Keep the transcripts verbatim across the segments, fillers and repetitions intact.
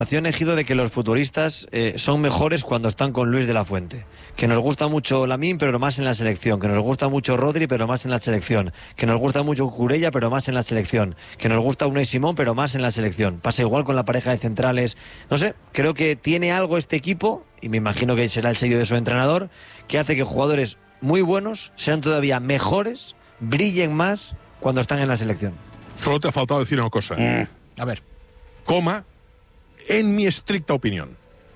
Ejido, de que los futbolistas eh, son mejores cuando están con Luis de la Fuente, que nos gusta mucho Lamine pero más en la selección, que nos gusta mucho Rodri pero más en la selección, que nos gusta mucho Cucurella pero más en la selección, que nos gusta Unai Simón pero más en la selección. Pasa igual con la pareja de centrales, no sé, creo que tiene algo este equipo, y me imagino que será el sello de su entrenador, que hace que jugadores muy buenos sean todavía mejores, brillen más cuando están en la selección. Solo te ha faltado decir una cosa. Mm. A ver. Coma, en mi estricta opinión.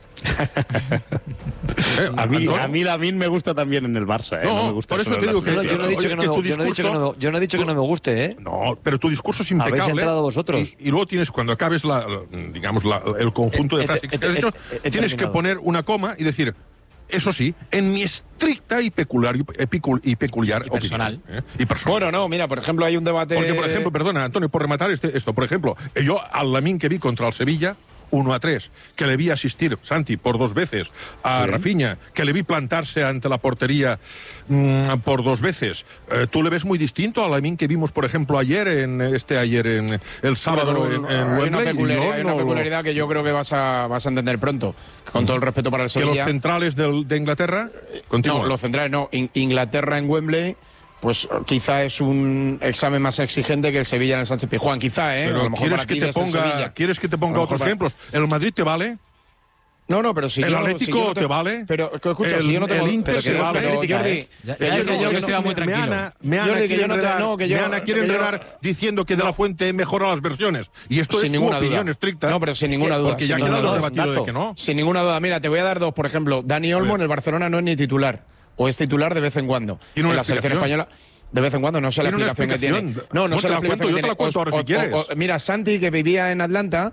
eh, a, mí, a mí Lamine me gusta también en el Barça. ¿eh? No, no me gusta por eso te digo que, yo, yo no he dicho que, que no, discurso, yo no he dicho que no, yo no he dicho que no me guste, ¿eh? No, pero tu discurso es impecable. Habéis entrado vosotros. Y, y luego tienes, cuando acabes la, la, digamos, la, el conjunto de frases que has hecho, tienes que poner una coma y decir, eso sí, en mi estricta y peculiar, y, pecul, y peculiar y personal. opinión. ¿eh? Y personal. Bueno, no, mira, por ejemplo, hay un debate... Porque, por ejemplo, perdona, Antonio, por rematar este, esto, por ejemplo, yo al Lamine que vi contra el Sevilla, uno a tres, que le vi asistir, Santi, por dos veces, a sí. Rafinha, que le vi plantarse ante la portería mmm, por dos veces. Eh, ¿Tú le ves muy distinto a Lamine que vimos, por ejemplo, ayer, en este ayer, en el sábado en, en hay Wembley? Una peculiaridad, hay una no, peculiaridad que yo creo que vas a, vas a entender pronto, con todo el respeto para el Sevilla. ¿Que los centrales del, de Inglaterra? Continúa. No, los centrales no. In, Inglaterra en Wembley... Pues quizá es un examen más exigente que el Sevilla en el Sánchez Pizjuán, quizá, ¿eh? Pero a lo mejor ¿quieres, que te ponga, ¿Quieres que te ponga otros para... ejemplos? ¿El Madrid te vale? No, no, pero si ¿El yo, Atlético si yo no te, te vale? Pero, escucha, el, si yo no tengo... El Inter te vale. Pero, Jordi, ¿eh? ya, ya, yo, yo, yo estaba muy tranquilo. Meana, Meana Jordi, quiere yo no te, enredar, no, que yo, Meana quiere que enredar yo, diciendo que de la Fuente mejora las versiones. Y esto sin es su ninguna opinión duda. estricta. No, pero sin ninguna duda. Porque ya ha quedado debatido de que no. Sin ninguna duda. Mira, te voy a dar dos, por ejemplo. Dani Olmo en el Barcelona no es ni titular. O es titular de vez en cuando. ¿Tiene en la selección española... De vez en cuando, no sé la explicación, explicación que tiene. No, no sé la explicación cuento, que tiene. Yo te la cuento ahora si quieres. O, o, mira, Santi, que vivía en Atlanta,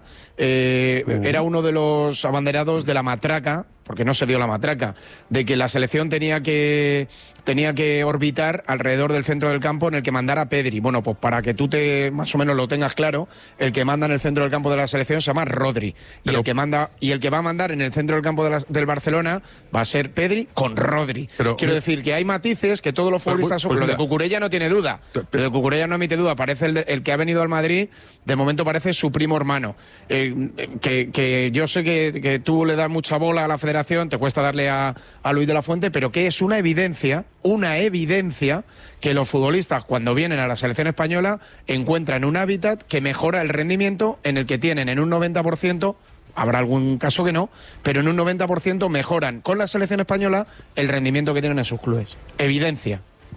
eh, uh. era uno de los abanderados de la matraca, porque no se dio la matraca, de que la selección tenía que tenía que orbitar alrededor del centro del campo en el que mandara Pedri. Bueno, pues para que tú te más o menos lo tengas claro, el que manda en el centro del campo de la selección se llama Rodri. Pero, y el que manda y el que va a mandar en el centro del campo de la, del Barcelona va a ser Pedri con Rodri. Pero, Quiero decir que hay matices que todos los futbolistas son. Pues, lo de Cucurella no tiene duda. Lo de Cucurella no emite duda. Parece el, de, el que ha venido al Madrid, de momento parece su primo hermano. Eh, que, que yo sé que, que tú le das mucha bola a la federación, te cuesta darle a, a Luis de la Fuente, pero que es una evidencia, una evidencia que los futbolistas cuando vienen a la selección española encuentran un hábitat que mejora el rendimiento en el que tienen en un noventa por ciento, habrá algún caso que no, pero en un noventa por ciento mejoran con la selección española el rendimiento que tienen en sus clubes. Evidencia.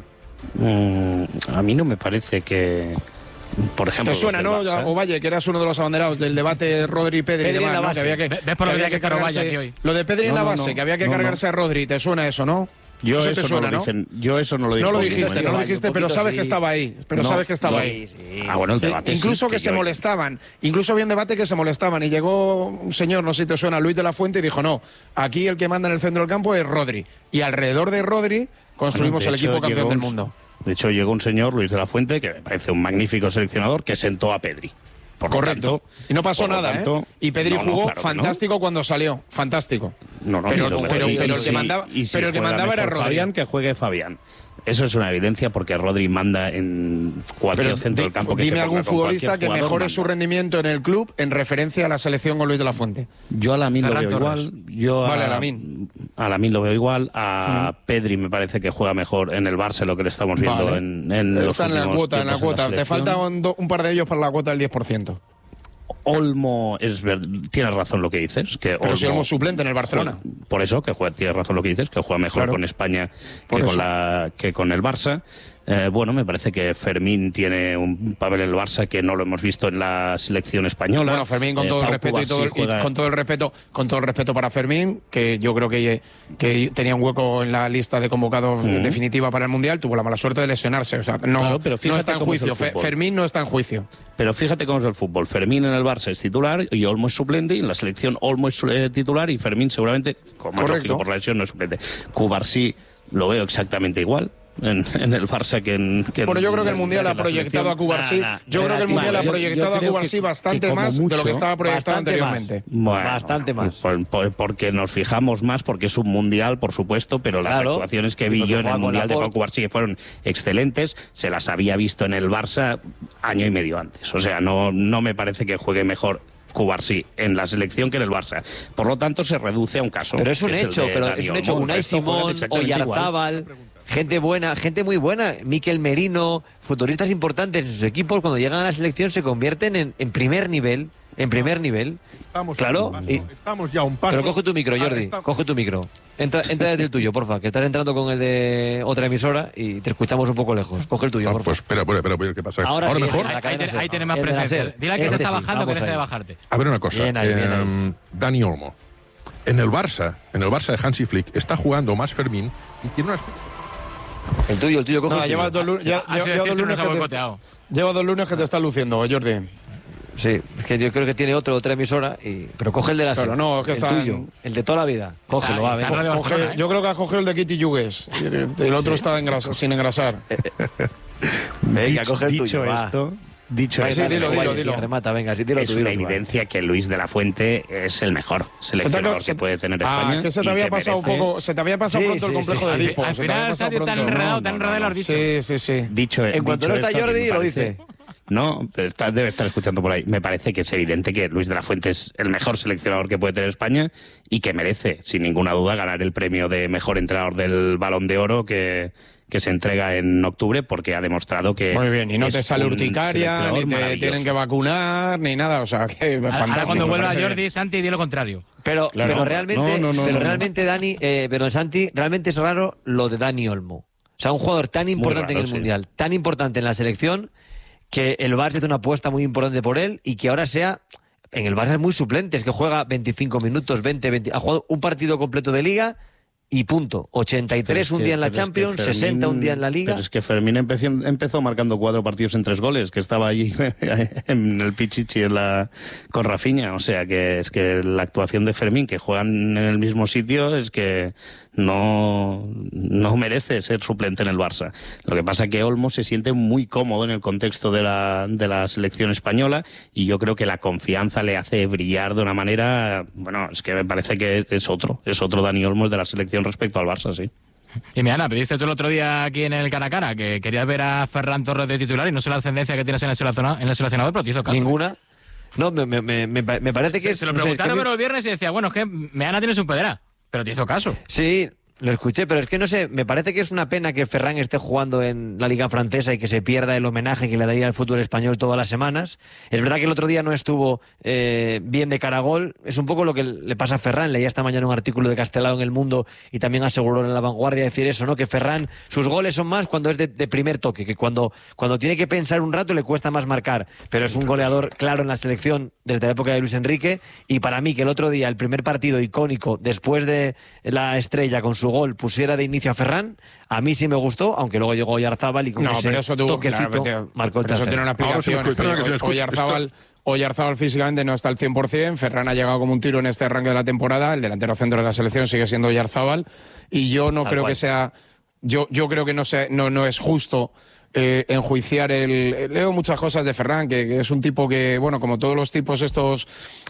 Mm, a mí no me parece que... Por ejemplo, te suena, ¿no? Barça, Ovalle, que eras uno de los abanderados del debate Rodri, Pedri, Pedri y demás, ¿no? Que había que, ¿Ves por lo que había que estar Ovalle aquí hoy? Lo de Pedri no, en la base, no, no, que había que no, cargarse no. a Rodri, ¿te suena eso, no? Yo eso, eso, te suena, no lo dije, ¿no? Yo eso no lo dije. No lo dijiste, no lo dijiste, pero sabes sí. que estaba ahí. Pero no, sabes que estaba no, ahí. Sí. Ah, bueno, el debate Incluso sí, que, que se yo... molestaban. Incluso había un debate que se molestaban. Y llegó un señor, no sé si te suena, Luis de la Fuente, y dijo, no, aquí el que manda en el centro del campo es Rodri. Y alrededor de Rodri construimos bueno, el hecho, equipo campeón del mundo. De hecho, llegó un señor, Luis de la Fuente, que me parece un magnífico seleccionador, que sentó a Pedri. Por Correcto. Tanto, y no pasó nada, tanto, ¿eh? Y Pedri no, no, jugó claro fantástico no. cuando salió. Fantástico. No, no, pero, no, pero, pero, pero el que mandaba, y si pero el que mandaba era Rodri. Fabián, que juegue Fabián. Eso es una evidencia porque Rodri manda en cualquier pero centro di, del campo. Que dime se algún futbolista que mejore manda. su rendimiento en el club en referencia a la selección con Luis de la Fuente. Yo a Lamine lo veo Torres. igual. Yo vale, a, a Lamine. A Lamine lo veo igual. A mm. Pedri me parece que juega mejor en el Barça, lo que le estamos viendo vale. en, en los Está en la cuota, en la cuota. La Te falta un, un par de ellos para la cuota del diez por ciento. Olmo, es ver, tienes razón lo que dices. Que Pero Olmo, si Olmo es suplente en el Barcelona. Juega, por eso, que juega, tienes razón lo que dices, que juega mejor claro. con España que con, la, que con el Barça. Eh, bueno, me parece que Fermín tiene un papel en el Barça que no lo hemos visto en la selección española. Bueno, Fermín, con eh, todo Pau el respeto y todo el, juega... y con todo el respeto, con todo el respeto para Fermín, que yo creo que, que tenía un hueco en la lista de convocados uh-huh. definitiva para el Mundial, tuvo la mala suerte de lesionarse, o sea, no, claro, pero no está en juicio. Fermín no está en juicio. Pero fíjate cómo es el fútbol. Fermín en el Barça es titular y Olmo es suplente, y en la selección Olmo es eh, titular y Fermín seguramente, como es lógico por la lesión, no es suplente. Cubarsí lo veo exactamente igual. En, en el Barça que en... Que bueno, yo creo en, que el Mundial ha proyectado a Cubarsí. Nah, nah, yo creo que el Mundial vale, ha proyectado yo, yo a Cubarsí bastante más mucho, de lo que estaba proyectado anteriormente. Más. Bueno, bastante más. Por, por, porque nos fijamos más, porque es un Mundial, por supuesto, pero las claro, actuaciones que vi yo en el Mundial de Pau Cubarsí, que fueron excelentes, se las había visto en el Barça año y medio antes. O sea, no, no me parece que juegue mejor Cubarsí en la selección que en el Barça. Por lo tanto, se reduce a un caso. Pero es un hecho, pero es un hecho. Unai Simón, Oyarzábal, gente buena, gente muy buena, Mikel Merino, futbolistas importantes en sus equipos, cuando llegan a la selección se convierten en, en primer nivel. En primer nivel. Estamos claro. Paso, Y, estamos ya a un paso. Pero coge tu micro, Jordi. Estamos... Coge tu micro. Entra, entra desde el tuyo, porfa, que estás entrando con el de otra emisora y te escuchamos un poco lejos. Coge el tuyo, ah, porfa. Pues espera, espera, espera, ¿qué pasa? Ahora, ¿Ahora sí, mejor? Ahí, ahí, ahí tienes más presencia. Dile que te está bajando, sí, que deje de bajarte. A ver una cosa. Bien ahí, eh, bien ahí. Dani Olmo. En el Barça, en el Barça de Hansi Flick, está jugando más Fermín y tiene unas... El tuyo, el tuyo, coge no, el lleva tuyo. dos, ya, Ha sido lleva decir dos si lunes nos ha que te, boicoteado. lleva dos lunes que te está luciendo, Jordi. Sí, es que yo creo que tiene otro, otra emisora, y, pero coge el de la Claro, SER, no, es que el está tuyo, en- el de toda la vida. Cógelo, va, está en venga. Radio Coge- Barcelona, ¿eh? yo creo que ha cogido el de Kitty Yugues. El otro está engras- sin engrasar. Venga, Dicho- coge el dicho tuyo, va. esto, dicho Venga, Sí, esto, dilo, guay, dilo, tío, dilo. Remata, venga, sí, dilo es tú, una dilo tú, va. evidencia que Luis de la Fuente es el mejor seleccionador Se que te- puede tener Ah, España. que se te y había que pasado merece- un poco, se te había pasado Sí, pronto el sí, complejo sí, de sí. Edipo. Al se te había final, pasado Sergio, tan pronto. enredado, No, tan no, enredado lo has no. dicho. Sí, sí, sí. Dicho, En cuanto dicho no está esto, que Jordi, me lo parece- dice. No, pero está- debe estar escuchando por ahí. Me parece que es evidente que Luis de la Fuente es el mejor seleccionador que puede tener España y que merece, sin ninguna duda, ganar el premio de mejor entrenador del Balón de Oro que, que se entrega en octubre, porque ha demostrado que. Muy bien, y no es te sale un urticaria, seleccionador ni te maravilloso. tienen que vacunar, ni nada. O sea, que Ahora, fantástico. ahora cuando me vuelva parece Jordi, bien. Santi, di lo contrario. Pero, Claro. pero realmente, No, no, no, pero no, realmente Dani, eh, pero Santi, realmente es raro lo de Dani Olmo. O sea, un jugador tan importante raro, en el sí. Mundial, tan importante en la selección, que el Barça hizo una apuesta muy importante por él y que ahora sea... En el Barça es muy suplente, es que juega veinticinco minutos, veinte, veinte... Ha jugado un partido completo de Liga y punto. ochenta y tres Pero es un que- día en la pero es que Champions, Fermín- sesenta un día en la Liga. Pero es que Fermín empezó, empezó marcando cuatro partidos en tres goles, que estaba allí en el Pichichi en la, con Rafinha. O sea, que es que la actuación de Fermín, que juegan en el mismo sitio, es que no, no merece ser suplente en el Barça. Lo que pasa es que Olmo se siente muy cómodo en el contexto de la, de la selección española y yo creo que la confianza le hace brillar de una manera, bueno, es que me parece que es otro, es otro Dani Olmo de la selección respecto al Barça, sí. Y mira, Ana, pediste tú el otro día aquí en el cara a cara que querías ver a Ferran Torres de titular y no sé la ascendencia que tienes en el, selecciona- en el seleccionador, pero te hizo caso. Ninguna. No, me, me, me, me pa- me parece que... Se, es- se lo no sé, preguntaron que- pero el viernes y decía, bueno, es que Meana tienes un pedera, pero te hizo caso. Sí, lo escuché, pero es que no sé, me parece que es una pena que Ferran esté jugando en la Liga Francesa y que se pierda el homenaje que le daría al fútbol español todas las semanas. Es verdad que el otro día no estuvo eh, bien de cara a gol, es un poco lo que le pasa a Ferran. Leía esta mañana un artículo de Castelao en El Mundo y también aseguró en La Vanguardia decir eso, ¿no? Que Ferran, sus goles son más cuando es de, de primer toque, que cuando, cuando tiene que pensar un rato le cuesta más marcar, pero es un goleador claro en la selección desde la época de Luis Enrique, y para mí que el otro día, el primer partido icónico después de la estrella con su gol pusiera de inicio a Ferran, a mí sí me gustó, aunque luego llegó Oyarzábal y con No, ese pero eso tuvo toquecito claro, marcó el pero eso tercero. tiene una Ahora se me explicación. escucha, perdona que se me escuche. Oyarzábal, Oyarzábal físicamente no está al cien por cien. Ferran ha llegado como un tiro en este arranque de la temporada. El delantero centro de la selección sigue siendo Oyarzábal. Y yo no Tal creo cual. que sea. Yo, yo creo que no, sea, no, no es justo eh, enjuiciar el. Leo muchas cosas de Ferran, que, que es un tipo que, bueno, como todos los tipos estos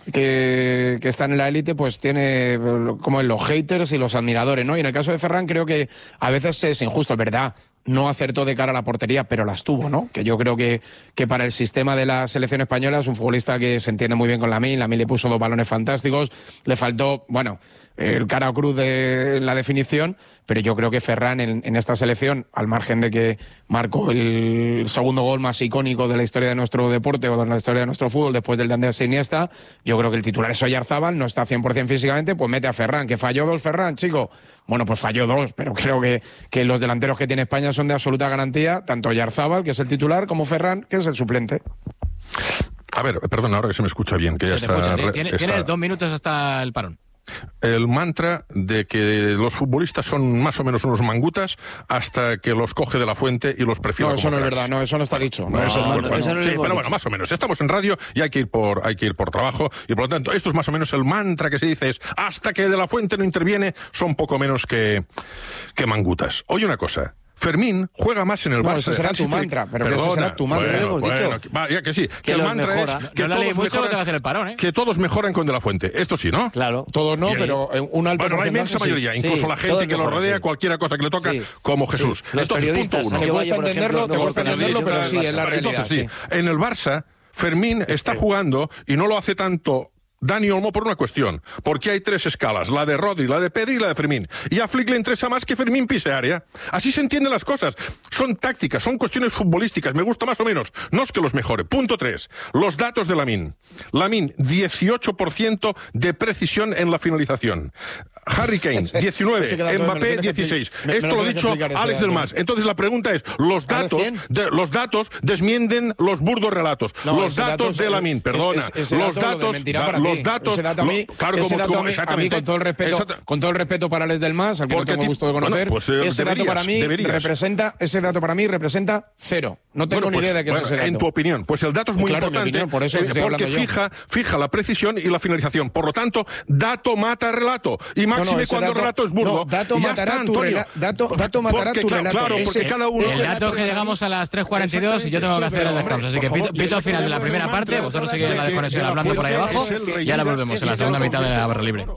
que, que están en la élite, pues tiene eh, como los haters y los admiradores, ¿no? Y en el caso de Ferran creo que a veces es injusto, es verdad. No acertó de cara a la portería, pero las tuvo, ¿no? Que yo creo que, que para el sistema de la selección española es un futbolista que se entiende muy bien con Lamine. Lamine le puso dos balones fantásticos. Le faltó, bueno, el cara o cruz de la definición, pero yo creo que Ferran en, en esta selección, al margen de que marcó el segundo gol más icónico de la historia de nuestro deporte o de la historia de nuestro fútbol después del de Andrés Iniesta, yo creo que el titular es Oyarzábal, no está cien por cien físicamente, pues mete a Ferran, que falló dos Ferran, chico. Bueno, pues falló dos, pero creo que, que los delanteros que tiene España son de absoluta garantía, tanto Oyarzábal, que es el titular, como Ferran, que es el suplente. A ver, perdón, ahora que se me escucha bien, que ya Se te está... escucha. re- Tiene- está- Tienes dos minutos hasta el parón. El mantra de que los futbolistas son más o menos unos mangutas hasta que los coge de la fuente y los perfila No, eso como no es cracks. verdad, no, eso no está dicho. No, No, es el bueno, mantra, bueno, eso no lo sí, hemos pero dicho. bueno, más o menos. Estamos en radio y hay que ir por, hay que ir por trabajo. Y por lo tanto, esto es más o menos el mantra que se dice es hasta que de la fuente no interviene, son poco menos que, que mangutas. Oye una cosa. Fermín juega más en el No, Barça. ese de será Hansi tu Flick. mantra, pero que ese Perdona, será tu mantra. Bueno, Lo hemos bueno, dicho. que- va, ya que sí. Que, Que el los mantra mejora. es que No lo leí todos mucho, que mejoran, te va a hacer el parón, ¿eh? que todos mejoran con de la fuente. Esto sí, ¿no? Claro. Todos no, Y el- pero eh, un alto Bueno, la porcentaje inmensa sí. mayoría, incluso Sí, la gente todos que lo mejoran, rodea, sí. cualquiera cosa que le toca, Sí. como Jesús. Sí. Los Esto es periodistas, punto uno. Santiago Te Valle, cuesta por entenderlo, ejemplo, te no cuesta gustan los entenderlo, pero periodistas sí, del es la Barça. realidad. Entonces, sí, sí. en el Barça, Fermín está jugando y no lo hace tanto Dani Olmo por una cuestión, porque hay tres escalas, la de Rodri, la de Pedri y la de Fermín. Y a Flick le interesa más que Fermín pise área. Así se entienden las cosas. Son tácticas, son cuestiones futbolísticas, me gusta más o menos. No es que los mejore. Punto tres. Los datos de Lamine. Lamine, dieciocho por ciento de precisión en la finalización. Harry Kane, diecinueve. Mbappé, dieciséis. Esto lo ha dicho Alex del Mas. Entonces la pregunta es, los datos, de, los datos desmienten los burdos relatos. No, los datos dato, de Lamine, perdona. Es, es, los datos... Los datos, ese dato a mí, lo, claro, ese como, dato como, a mí, exactamente. A mí, con todo el respeto, Exacto. con todo el respeto para Alex del Mas, al que Porque no tengo el gusto de conocer, bueno, pues, eh, ese deberías, dato para mí deberías. representa, ese dato para mí representa cero. No tengo bueno, ni pues, idea de qué bueno, es ese dato. En tu opinión, pues el dato es muy claro, importante, opinión, por eso eh, estoy porque fija, fija la precisión y la finalización. Por lo tanto, dato mata relato. Y máxime no, no, cuando dato, el relato es burdo. No, dato y ya matará está, tu Antonio. rela, dato, dato matará porque, tu claro, relato. claro, porque ese, cada uno... El dato que llegamos a las tres cuarenta y dos y yo tengo que hacer el descanso. Así que pito, pito al final de la primera parte, vosotros seguís en la desconexión hablando por ahí abajo y ahora volvemos en la segunda mitad de la barra libre.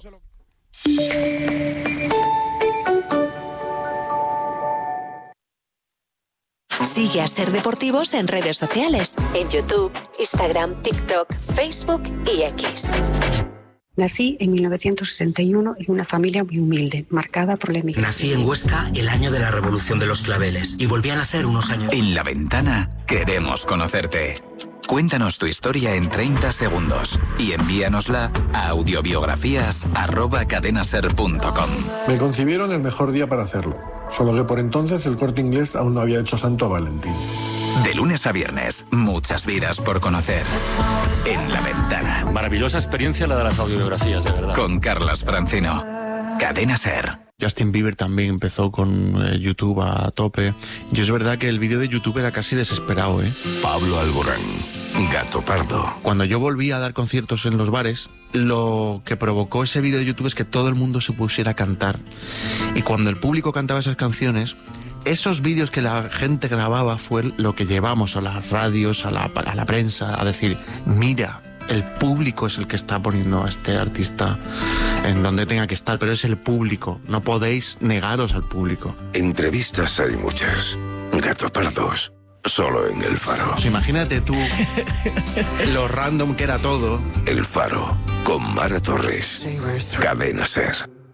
Sigue a Ser Deportivos en redes sociales, en YouTube, Instagram, TikTok, Facebook y X. Nací en mil novecientos sesenta y uno en una familia muy humilde, marcada por la emigración. Nací en Huesca el año de la Revolución de los Claveles y volví a nacer unos años. En La Ventana queremos conocerte. Cuéntanos tu historia en treinta segundos y envíanosla a audiobiografías arroba cadenaser punto com. Me concibieron el mejor día para hacerlo, solo que por entonces el Corte Inglés aún no había hecho santo a Valentín. De lunes a viernes, muchas vidas por conocer. En La Ventana. Maravillosa experiencia la de las audiobiografías, de verdad. Con Carlas Francino. Cadena Ser. Justin Bieber también empezó con eh, YouTube a tope. Y es verdad que el vídeo de YouTube era casi desesperado, ¿eh? Pablo Alborán, Gato Pardo. Cuando yo volví a dar conciertos en los bares, lo que provocó ese vídeo de YouTube es que todo el mundo se pusiera a cantar. Y cuando el público cantaba esas canciones, esos vídeos que la gente grababa fue lo que llevamos a las radios, a la, a la prensa, a decir, mira, el público es el que está poniendo a este artista en donde tenga que estar, pero es el público, no podéis negaros al público. Entrevistas hay muchas, Gato Pardos, solo en El Faro. Pues imagínate tú lo random que era todo. El Faro, con Mara Torres, Cadena Ser.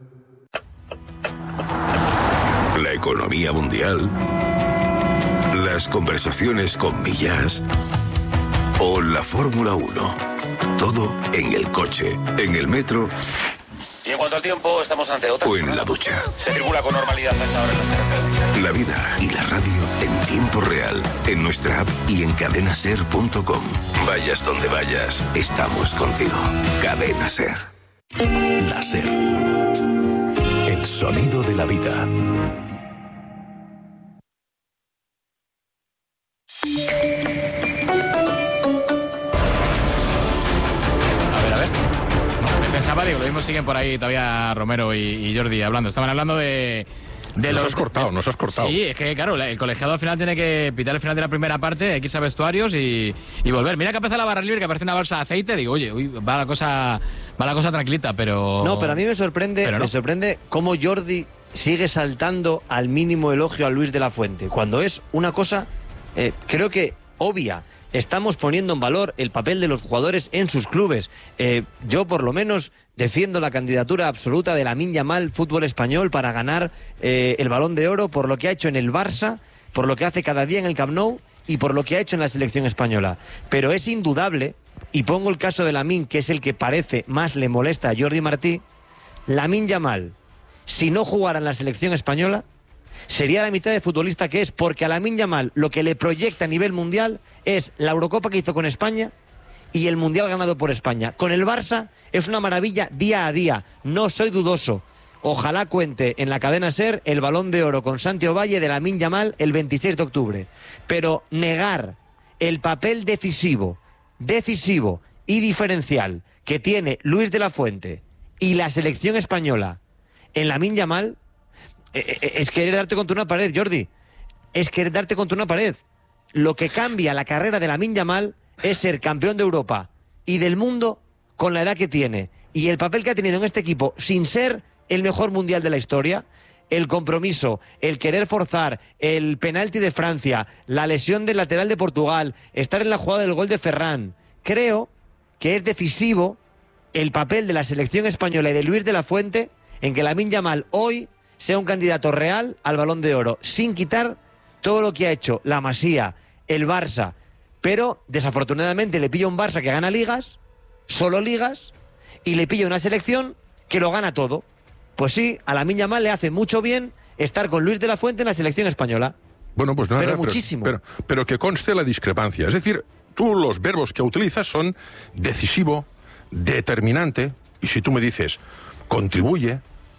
La economía mundial, las conversaciones con millas o la Fórmula uno. Todo en el coche, en el metro. Y en cuanto al tiempo, estamos ante otra. O en la ducha. Se circula con normalidad a esta hora en las carreteras. La vida y la radio en tiempo real, en nuestra app y en cadenaser punto com. Vayas donde vayas, estamos contigo. Cadena Ser. La Ser. El sonido de la vida. Pensaba, digo, lo mismo siguen por ahí todavía Romero y, y Jordi hablando. Estaban hablando de... de nos los, has cortado, nos has cortado. Sí, es que claro, el colegiado al final tiene que pitar el final de la primera parte, hay que irse a vestuarios y, y volver. Mira que empieza la barra libre, que aparece una balsa de aceite, digo, oye, uy, va la cosa va la cosa tranquilita, pero... No, pero a mí me sorprende, no. me sorprende cómo Jordi sigue saltando al mínimo elogio a Luis de la Fuente, cuando es una cosa, eh, creo que obvia. Estamos poniendo en valor el papel de los jugadores en sus clubes. Eh, yo, por lo menos, defiendo la candidatura absoluta de Lamine Yamal, fútbol español, para ganar eh, el Balón de Oro por lo que ha hecho en el Barça, por lo que hace cada día en el Camp Nou y por lo que ha hecho en la selección española. Pero es indudable, y pongo el caso de Lamine, que es el que parece más le molesta a Jordi Martí, Lamine Yamal, si no jugara en la selección española, sería la mitad de futbolista que es, porque a Lamine Yamal lo que le proyecta a nivel mundial es la Eurocopa que hizo con España y el Mundial ganado por España. Con el Barça es una maravilla día a día, no soy dudoso. Ojalá cuente en la cadena SER el Balón de Oro con Santi Ovalle de Lamine Yamal el veintiséis de octubre. Pero negar el papel decisivo, decisivo y diferencial que tiene Luis de la Fuente y la selección española en Lamine Yamal es querer darte contra una pared, Jordi. Es querer darte contra una pared. Lo que cambia la carrera de Lamine Yamal es ser campeón de Europa y del mundo con la edad que tiene y el papel que ha tenido en este equipo sin ser el mejor mundial de la historia. el compromiso, el querer forzar, el penalti de Francia, la lesión del lateral de Portugal, estar en la jugada del gol de Ferran, creo que es decisivo el papel de la selección española y de Luis de la Fuente en que Lamine Yamal hoy sea un candidato real al Balón de Oro, sin quitar todo lo que ha hecho la Masía, el Barça, pero desafortunadamente le pilla un Barça que gana ligas, solo ligas, y le pilla una selección que lo gana todo. Pues sí, a Lamine Yamal le hace mucho bien estar con Luis de la Fuente en la selección española. Bueno, pues nada, pero, pero muchísimo. Pero, pero que conste la discrepancia. Es decir, tú los verbos que utilizas son decisivo, determinante, y si tú me dices contribuye,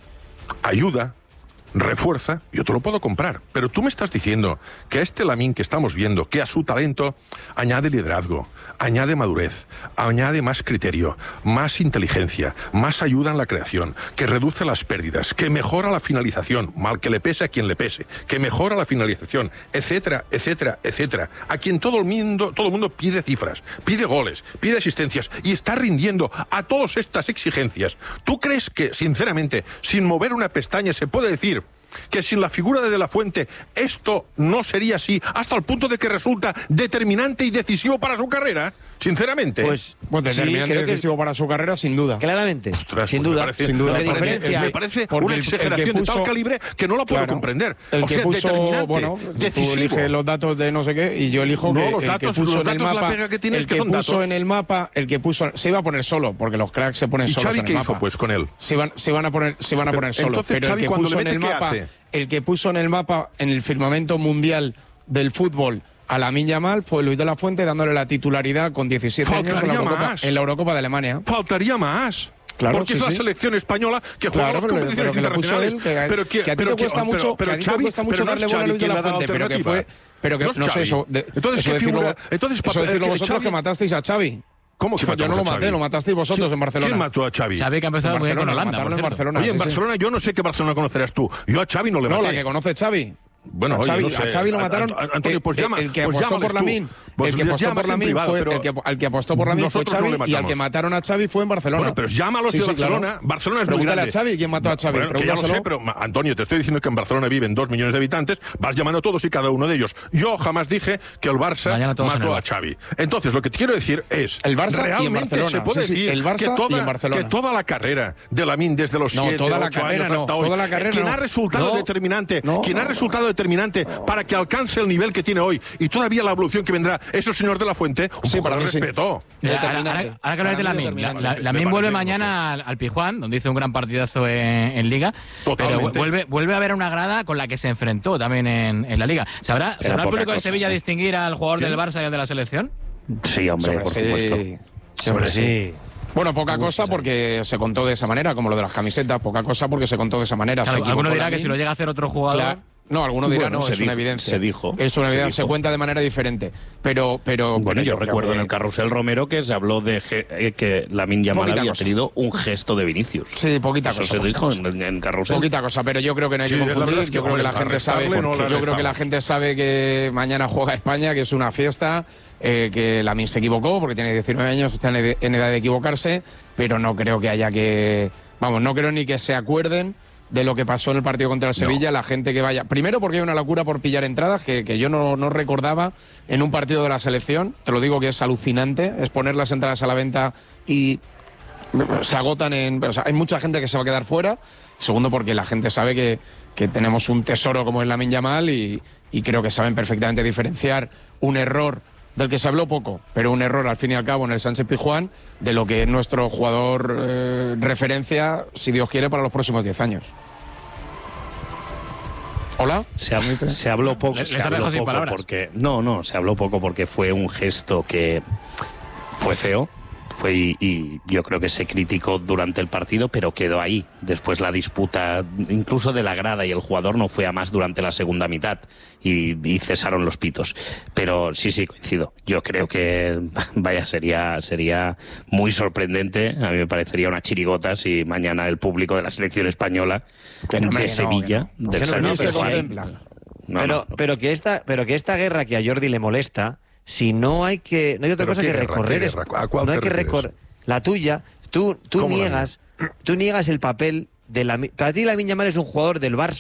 ayuda, refuerza, yo te lo puedo comprar. Pero tú me estás diciendo que a este Lamine que estamos viendo, que a su talento añade liderazgo, añade madurez, añade más criterio, más inteligencia, más ayuda en la creación, que reduce las pérdidas, que mejora la finalización, mal que le pese a quien le pese, que mejora la finalización, etcétera, etcétera, etcétera. A quien todo el mundo, todo el mundo pide cifras, pide goles, pide asistencias y está rindiendo a todas estas exigencias. ¿Tú crees que, sinceramente, sin mover una pestaña se puede decir que sin la figura de De la Fuente esto no sería así, hasta el punto de que resulta determinante y decisivo para su carrera? Sinceramente. Pues, pues determinante y sí, decisivo que... para su carrera, sin duda. Claramente. Ostras, sin, pues duda, me parece, sin duda. Me parece, me parece una exageración puso, de tal calibre que no la puedo claro, comprender. El o que sea, puso, determinante, bueno, decisivo. Tú eliges los datos de no sé qué y yo elijo no, que, los el datos, que puso los en el datos, mapa, la pega que tienes el que que son puso datos. en el mapa, el que puso, se iba a poner solo, porque los cracks se ponen ¿Y solos Xavi en qué el hizo mapa. pues con él? Se iban, se iban a poner, se iban a poner pero, solos, pero Xavi, el que puso en el mapa, hace? el que puso en el mapa, en el firmamento mundial del fútbol, a Lamine Yamal fue Luis de la Fuente dándole la titularidad con diecisiete años en la, Eurocopa, en la Eurocopa de Alemania. Faltaría más. Claro, porque sí, es la sí. selección española que juega claro, las competiciones pero, pero internacionales. Él, que, pero que, que a ti pero te cuesta que, mucho, pero, pero que a ti Xavi, te cuesta mucho pero no darle es bola a Xavi Luis de quien la le da Fuente, pero que fue, pero que no, es no sé Xavi. eso. De, entonces, eso ¿qué decirlo, figura? Entonces, eso decirlo vosotros Xavi... que matasteis a Xavi. ¿Cómo que yo no lo maté, lo matasteis vosotros en Barcelona. ¿Quién mató a Xavi? Xavi que ha empezado muy bien con Holanda. En Barcelona, Oye, en Barcelona yo no sé qué Barcelona conocerás tú. Yo a Xavi no le maté. No, la que conoce Xavi. Bueno, a oye, Xavi, no sé. a Xavi lo mataron. A, a, Antonio, pues llama. El, el que pues apostó por Lamine, pues el que apostó por Lamine privado, fue pero el que, al que apostó por Lamine fue Xavi no y al que mataron a Xavi fue en Barcelona. Bueno, pero llámalos sí, de sí, Barcelona. Claro. Barcelona es muy Pregúntale grande. a Xavi quién mató a Xavi. Bueno, que ya lo sé, pero Antonio, te estoy diciendo que en Barcelona viven dos millones de habitantes. Vas llamando a todos y cada uno de ellos. Yo jamás dije que el Barça mató a Xavi. Entonces, lo que te quiero decir es el Barça realmente y en Barcelona. se puede sí, sí, decir el Barça que toda, y en Barcelona. que toda la carrera de Lamine desde los siete, no, toda la ocho carrera, años no, hasta hoy, toda la carrera, quien no. ha resultado no, determinante, no, quien no, ha resultado determinante no. para que alcance el nivel que tiene hoy y todavía la evolución que vendrá, es el señor de la Fuente, un sí, poco para de sí. respeto. Eh, ahora, ahora, ahora que hablas de Lamine, la, la, Lamine vuelve mañana al, al Pizjuán, donde hizo un gran partidazo en, en Liga, Totalmente. pero vuelve, vuelve a haber una grada con la que se enfrentó también en, en la Liga. ¿Sabrá, ¿sabrá el público cosa, de Sevilla ¿eh? distinguir al jugador ¿Sí? del Barça y al de la selección? Sí, hombre, Sobre por sí. supuesto. Sobre sí. sí. Bueno, poca cosa porque se contó de esa manera, como lo de las camisetas, poca cosa porque se contó de esa manera. Claro, alguno dirá que si lo llega a hacer otro jugador... Claro. No, alguno dirá bueno, no, es dijo, una evidencia. Se dijo. Es una evidencia, se, se cuenta de manera diferente. Pero, pero bueno, yo, yo recuerdo que... en el Carrusel Romero que se habló de ge que Lamine Yamal había cosa. tenido un gesto de Vinicius. Sí, poquita Eso cosa. se dijo en, en Carrusel. Poquita cosa, pero yo creo que no hay sí, que confundir. Es que yo creo que la gente sabe. No yo creo que la gente sabe que mañana juega España, que es una fiesta. Eh, que Lamine se equivocó porque tiene diecinueve años, está en edad de equivocarse, pero no creo que haya que... Vamos, no creo ni que se acuerden de lo que pasó en el partido contra el Sevilla, no. La gente que vaya... Primero porque hay una locura por pillar entradas que, que yo no, no recordaba en un partido de la selección, te lo digo que es alucinante, es poner las entradas a la venta y se agotan en... O sea, hay mucha gente que se va a quedar fuera. Segundo porque la gente sabe que, que tenemos un tesoro como es Lamine Yamal y, y creo que saben perfectamente diferenciar un error del que se habló poco, pero un error al fin y al cabo en el Sánchez Pizjuán, de lo que es nuestro jugador eh, referencia, si Dios quiere, para los próximos diez años. ¿Hola? Se, ha, se habló poco, ¿Les se habló sin poco palabras? porque no, no, se habló poco porque fue un gesto que fue feo. Fue y, y yo creo que se criticó durante el partido, pero quedó ahí. Después la disputa, incluso de la grada y el jugador, no fue a más durante la segunda mitad y, y cesaron los pitos. Pero sí, sí, coincido. Yo creo que, vaya, sería, sería muy sorprendente. A mí me parecería una chirigota si mañana el público de la selección española que no, de que Sevilla, no, que no, del que no, no se Sánchez contempla. No, pero, no, no. pero que esta, pero que esta guerra que a Jordi le molesta, si no hay que, no hay otra ¿Pero cosa que guerra, recorrer, guerra? ¿A cuál no hay te que recorrer la tuya. Tú, tú niegas, tú niegas el papel de la. Para ti Lamine Yamal es un jugador del Barça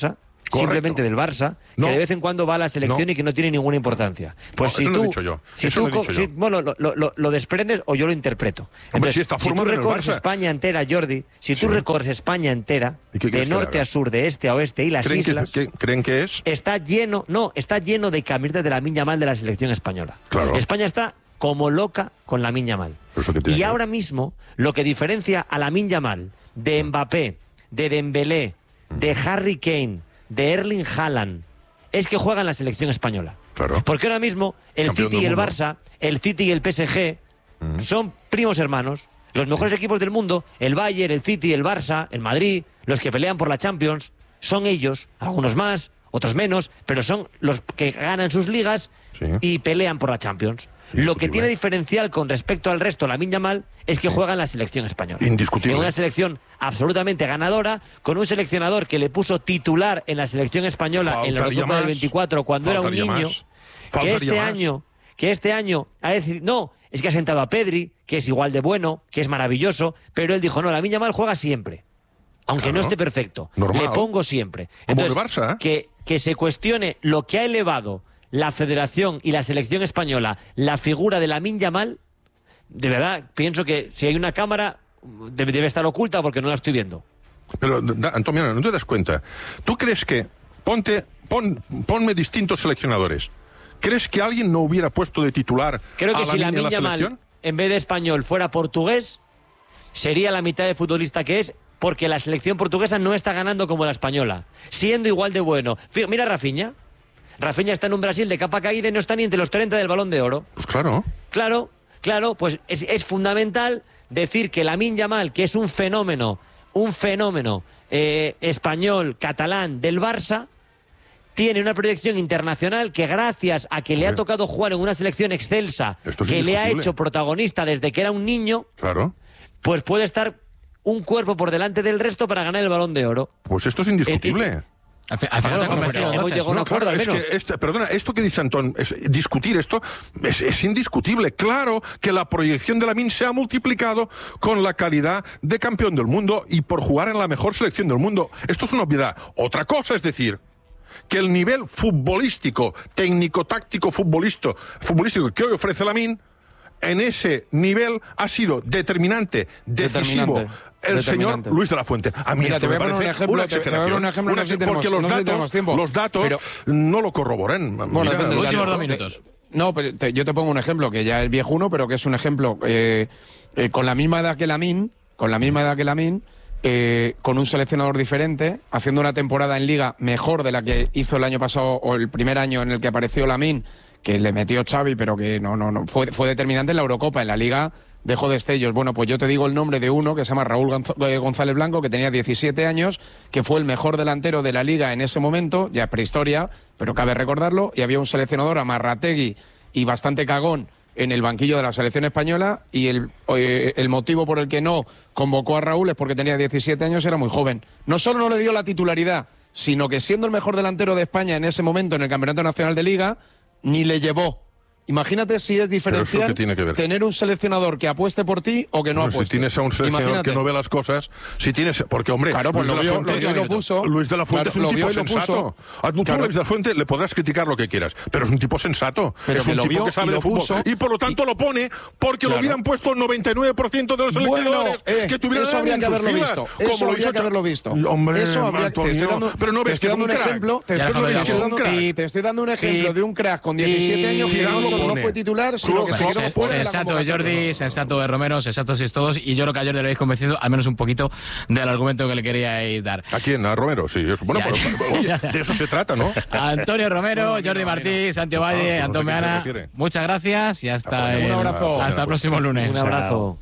simplemente del Barça, no. que de vez en cuando va a la selección no. y que no tiene ninguna importancia. Pues no, si eso tú, lo he dicho yo. si eso tú, lo he dicho si, yo. bueno, lo, lo, lo desprendes o yo lo interpreto. Entonces, Hombre, si está si tú formado en el recorres Barça. España entera, Jordi, si Sí. tú recorres España entera, ¿Y qué de quieres que norte haga? a sur, de este a oeste y las ¿Creen que, islas, es, que, ¿Creen que es? está lleno, no, está lleno de camisetas de Lamine Yamal de la selección española. Claro. España está como loca con Lamine Yamal. ¿Eso qué tiene Y que ver? ahora mismo, lo que diferencia a Lamine Yamal de Mbappé, de Dembélé, de Harry Kane, de Erling Haaland, es que juega en la selección española. Claro. Porque ahora mismo el Campeón City y del el mundo. Barça, el City y el P S G, Mm. son primos hermanos. Los mejores equipos del mundo, el Bayern, el City, el Barça, el Madrid, los que pelean por la Champions, son ellos, algunos más, otros menos, pero son los que ganan sus ligas Sí. y pelean por la Champions. Lo que tiene diferencial con respecto al resto, Lamine Yamal, es que juega en la selección española. Indiscutible. En una selección absolutamente ganadora, con un seleccionador que le puso titular en la selección española en la Faltaría Eurocopa del más. veinticuatro cuando era un Faltaría niño, más. que Faltaría este más. año, que este año ha decidido, no, es que ha sentado a Pedri, que es igual de bueno, que es maravilloso, pero él dijo, no, Lamine Yamal juega siempre. Aunque Claro. no esté perfecto, Normal. le pongo siempre. Como el Entonces, Barça. que, que se cuestione lo que ha elevado la Federación y la Selección Española, la figura de Lamine Yamal, de verdad, pienso que si hay una cámara, debe, debe estar oculta porque no la estoy viendo. Pero, da- Antonio, no te das cuenta. ¿Tú crees que, ponte, pon, ponme distintos seleccionadores, ¿crees que alguien no hubiera puesto de titular Creo a que si Lamine en Lamine la Yamal, selección? en vez de español, fuera portugués, sería la mitad de futbolista que es, porque la selección portuguesa no está ganando como la española, siendo igual de bueno. Fí- Mira a Rafinha. Rafinha está en un Brasil de capa caída y no está ni entre los treinta del Balón de Oro. Pues claro. Claro, claro, pues es, es fundamental decir que Lamine Yamal, que es un fenómeno, un fenómeno eh, español, catalán del Barça, tiene una proyección internacional que gracias a que le ha tocado jugar en una selección excelsa, Esto es que le ha indiscutible. hecho protagonista desde que era un niño, Claro. pues puede estar un cuerpo por delante del resto para ganar el Balón de Oro. Pues esto es indiscutible. Al fi- al final te ha convencido, hemos entonces. llegado a un No, acuerdo, claro, al es menos. que este- perdona, esto que dice Antón, es- discutir esto es, es indiscutible. Claro que la proyección de Lamine se ha multiplicado con la calidad de campeón del mundo y por jugar en la mejor selección del mundo. Esto es una obviedad. Otra cosa es decir que el nivel futbolístico, técnico-táctico futbolístico, futbolístico que hoy ofrece Lamine, en ese nivel ha sido determinante, decisivo. Determinante. El Determinante. señor Luis de la Fuente. A mí Mira, esto te voy me a poner un parece ejemplo, una te- te voy a exageración. poner un ejemplo, Una no sé si ex- tenemos- porque los no sé si datos, tenemos tiempo. los datos Pero- no lo corroboran. Bueno, Mira, de- de- Últimos de- dos minutos. No, pero te- yo te pongo un ejemplo que ya es viejuno, pero que es un ejemplo eh, eh, con la misma edad que Lamine, con la misma edad que Lamine, eh, con un seleccionador diferente, haciendo una temporada en Liga mejor de la que hizo el año pasado o el primer año en el que apareció Lamine, que le metió Xavi, pero que no, no, no fue, fue determinante en la Eurocopa, en la Liga dejó destellos. Bueno, pues yo te digo el nombre de uno que se llama Raúl Gonz- eh, González Blanco, que tenía diecisiete años, que fue el mejor delantero de la Liga en ese momento, ya prehistoria, pero cabe recordarlo, y había un seleccionador, Amarrategui, y bastante cagón en el banquillo de la selección española, y el, eh, el motivo por el que no convocó a Raúl es porque tenía diecisiete años y era muy joven. No solo no le dio la titularidad, sino que siendo el mejor delantero de España en ese momento en el Campeonato Nacional de Liga, ni le llevó. Imagínate si es diferencial qué tiene que ver? tener un seleccionador que apueste por ti o que no Bueno, si apueste. tienes a un seleccionador Imagínate. que no ve las cosas, si tienes, porque hombre, Claro, pues Luis lo de la vio- Fuente- lo vio y lo puso. Luis de la Fuente Claro, es un lo tipo vio y lo puso. sensato. A tú, tú Claro. Luis de la Fuente le podrás criticar lo que quieras, pero es un tipo sensato. Pero es que un lo tipo vio que sabe y de lo fútbol. puso. Y por lo tanto lo pone porque Claro. lo hubieran puesto el noventa y nueve por ciento de los Bueno, seleccionadores eh, que tuvieran eso habría en que sus haberlo filas, visto. como Eso lo habría hizo que haberlo visto. Hombre, Eso habría, te estoy Antonio, dando, pero no te ves estoy que es dando un un crack. ejemplo, te Ya estoy, déjalo te ya, estoy por dando, favor. te estoy dando un ejemplo Y- de un crack con diecisiete años y- que no y- solo no fue titular, sino que se quedó Se- fuera de la sensato convocatoria. Jordi, sensato de Romero, sensato sois todos, y yo creo que ayer le habéis convencido al menos un poquito del argumento que le queríais dar. ¿A quién? ¿A Romero? Sí, eso. Bueno, Ya, pero- ya. oye, de eso se trata, ¿no? Antonio Romero, Jordi Martí, Santi Valle, no, no sé Antón quién se Meana, refiere. muchas gracias y hasta, Un el, abrazo. hasta el próximo lunes. Un abrazo.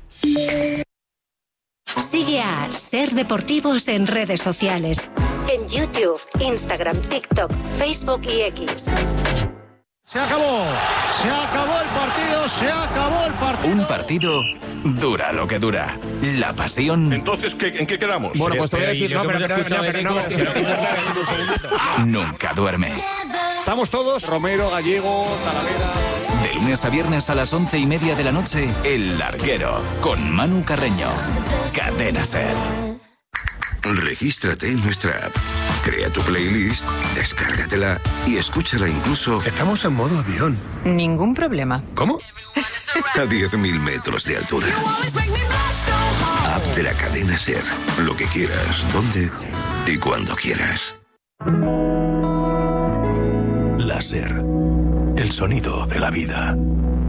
Sigue a Ser Deportivos en redes sociales. En YouTube, Instagram, TikTok, Facebook y X. Se acabó, se acabó el partido, se acabó el partido. Un partido dura lo que dura. La pasión Entonces, ¿qué- ¿en qué quedamos? Bueno, pues te voy a Pero, ¿y decir, lo no, que pero, hemos pero, escuchado no, de pero, no, Kiko? pero, Si lo pero, que- pero, un segundito. nunca duerme. Estamos todos, Romero, Gallego, Talavera. De lunes a viernes a las once y media de la noche, El Larguero, con Manu Carreño. Cadena Ser. Regístrate en nuestra app. Crea tu playlist, descárgatela y escúchala incluso... Estamos en modo avión. Ningún problema. ¿Cómo? A diez mil metros de altura. App de la cadena SER. Lo que quieras, donde y cuando quieras. La SER. El sonido de la vida.